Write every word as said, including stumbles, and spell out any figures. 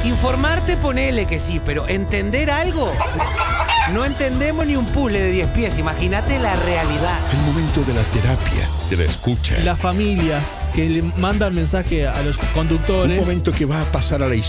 Informarte, ponele que sí, pero ¿entender algo? No entendemos ni un puzzle de diez pies, imagínate la realidad. El momento de la terapia, de la escucha. Las familias que le mandan mensaje a los Un conductores. momento que va a pasar a la historia.